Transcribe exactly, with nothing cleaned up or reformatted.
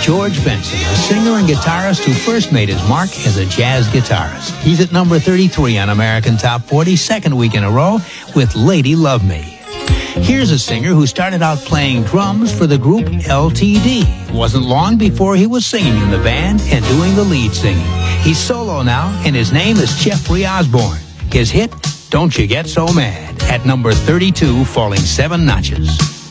George Benson, a singer and guitarist who first made his mark as a jazz guitarist. He's at number thirty-three on American Top forty, second week in a row, with Lady Love Me. Here's a singer who started out playing drums for the group L T D. It wasn't long before he was singing in the band and doing the lead singing. He's solo now, and his name is Jeffrey Osborne. His hit, Don't You Get So Mad, at number thirty-two, falling seven notches.